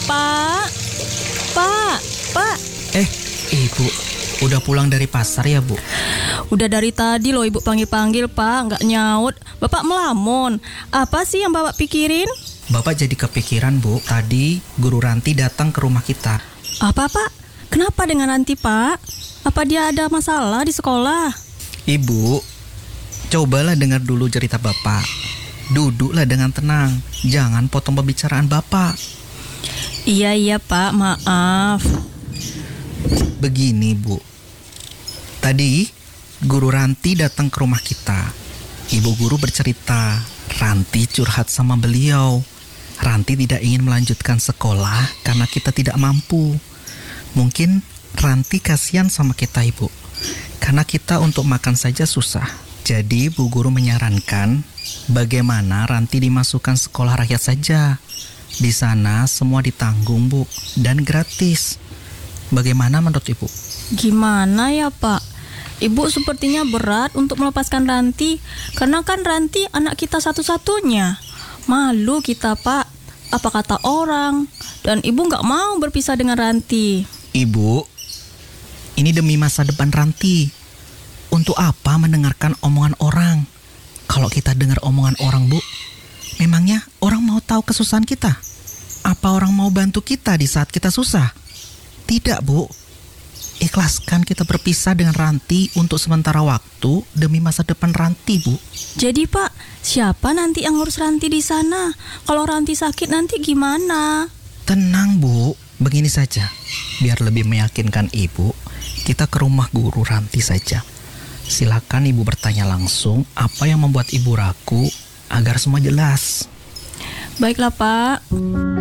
Pak, Pak, Pak. Ibu, udah pulang dari pasar ya, Bu? Udah dari tadi loh ibu panggil-panggil, Pak, nggak nyaut. Bapak melamun. Apa sih yang Bapak pikirin? Bapak jadi kepikiran, Bu. Tadi Guru Ranti datang ke rumah kita. Apa, Pak? Kenapa dengan Ranti, Pak? Apa dia ada masalah di sekolah? Ibu, cobalah dengar dulu cerita Bapak. Duduklah dengan tenang. Jangan potong pembicaraan Bapak. Iya, Pak, maaf. Begini, Bu. Tadi Guru Ranti datang ke rumah kita. Ibu guru bercerita, Ranti curhat sama beliau. Ranti tidak ingin melanjutkan sekolah karena kita tidak mampu. Mungkin Ranti kasihan sama kita, Ibu. Karena kita untuk makan saja susah. Jadi Bu Guru menyarankan bagaimana Ranti dimasukkan sekolah rakyat saja. Di sana semua ditanggung, Bu, dan gratis. Bagaimana menurut Ibu? Gimana ya, Pak? Ibu sepertinya berat untuk melepaskan Ranti. Karena kan Ranti anak kita satu-satunya. Malu kita, Pak. Apa kata orang? Dan Ibu nggak mau berpisah dengan Ranti. Ibu, ini demi masa depan Ranti. Untuk apa mendengarkan omongan orang? Kalau kita dengar omongan orang, Bu, memangnya orang mau tahu kesusahan kita? Apa orang mau bantu kita di saat kita susah? Tidak, Bu. Ikhlaskan kita berpisah dengan Ranti untuk sementara waktu demi masa depan Ranti, Bu. Jadi, Pak, siapa nanti yang ngurus Ranti di sana? Kalau Ranti sakit nanti gimana? Tenang, Bu. Begini saja. Biar lebih meyakinkan Ibu, kita ke rumah Guru Ranti saja. Silakan Ibu bertanya langsung apa yang membuat Ibu ragu agar semua jelas. Baiklah, Pak.